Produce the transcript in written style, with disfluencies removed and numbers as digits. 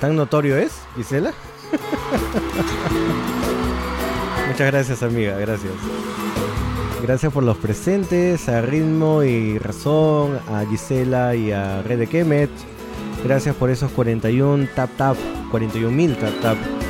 ¿Tan notorio es, Gisela? Muchas gracias, amiga, gracias. Gracias por los presentes, a Ritmo y Razón, a Gisela y a Red de Kemet. Gracias por esos 41 tap tap, 41.000 tap tap.